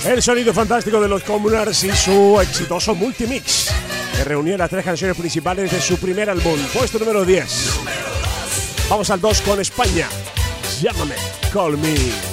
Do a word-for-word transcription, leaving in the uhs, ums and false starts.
El sonido fantástico de los Communards y su exitoso multimix, que reunió las tres canciones principales de su primer álbum, puesto número diez. Vamos al dos con España. Llámame, Call Me.